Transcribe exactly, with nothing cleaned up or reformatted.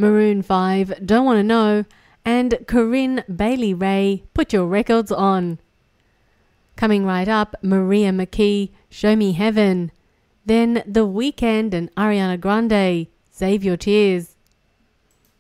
Maroon five, Don't Wanna Know, and Corinne Bailey Rae, Put Your Records On. Coming right up, Maria McKee, Show Me Heaven. Then The Weeknd and Ariana Grande, Save Your Tears.